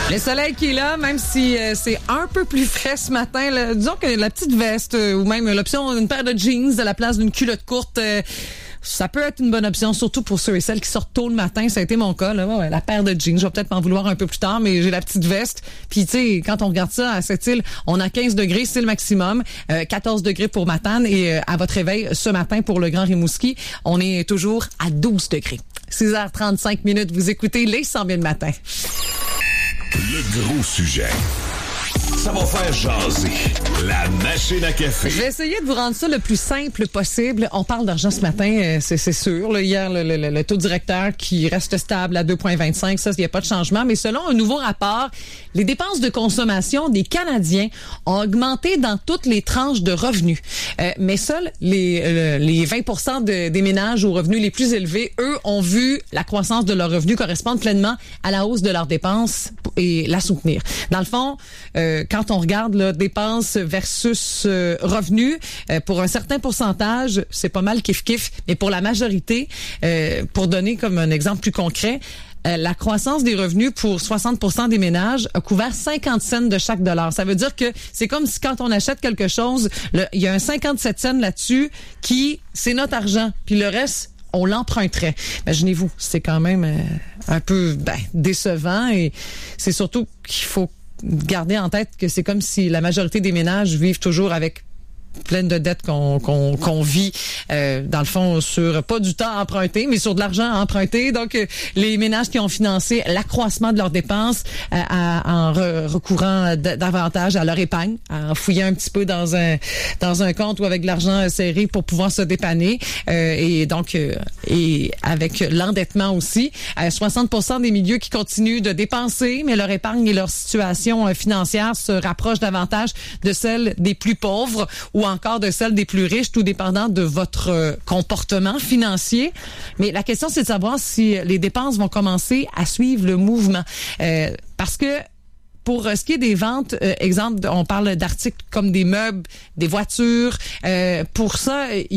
Le soleil qui est là, même si c'est un peu plus frais ce matin. Là, disons que la petite veste ou même l'option d'une paire de jeans à la place d'une culotte courte, ça peut être une bonne option, surtout pour ceux et celles qui sortent tôt le matin. Ça a été mon cas, là. Ouais, la paire de jeans. Je vais peut-être m'en vouloir un peu plus tard, mais j'ai la petite veste. Puis, tu sais, quand on regarde ça à cette île, on a 15 degrés, c'est le maximum. 14 degrés pour Matane. Et à votre réveil, ce matin, pour le Grand Rimouski, on est toujours à 12 degrés. 6h35 minutes. Vous écoutez les 100 000 matin. Le gros sujet. Ça va faire jaser. La machine à café. Je vais essayer de vous rendre ça le plus simple possible. On parle d'argent ce matin, c'est sûr. Là, hier, le taux directeur qui reste stable à 2,25, ça, il n'y a pas de changement. Mais selon un nouveau rapport, les dépenses de consommation des Canadiens ont augmenté dans toutes les tranches de revenus. Mais seuls les 20% des ménages aux revenus les plus élevés, eux, ont vu la croissance de leurs revenus correspondre pleinement à la hausse de leurs dépenses et la soutenir. Dans le fond, quand on regarde là, dépenses versus revenus, pour un certain pourcentage, c'est pas mal kiff-kiff, mais pour la majorité, pour donner comme un exemple plus concret, la croissance des revenus pour 60% des ménages a couvert 50 cents de chaque dollar. Ça veut dire que c'est comme si quand on achète quelque chose, il y a un 57 cents là-dessus qui, c'est notre argent, puis le reste, on l'emprunterait. Imaginez-vous, c'est quand même un peu décevant et c'est surtout qu'il faut garder en tête que c'est comme si la majorité des ménages vivent toujours avec plein de dettes qu'on vit, dans le fond, sur pas du temps emprunté, mais sur de l'argent emprunté. Donc, les ménages qui ont financé l'accroissement de leurs dépenses en recourant davantage à leur épargne, en fouillant un petit peu dans un compte ou avec de l'argent serré pour pouvoir se dépanner. Et donc, et avec l'endettement aussi, 60% des milieux qui continuent de dépenser, mais leur épargne et leur situation financière se rapprochent davantage de celle des plus pauvres ou encore de celle des plus riches, tout dépendant de votre comportement financier. Mais la question, c'est de savoir si les dépenses vont commencer à suivre le mouvement. Parce que pour ce qui est des ventes, exemple, on parle d'articles comme des meubles, des voitures. Pour ça,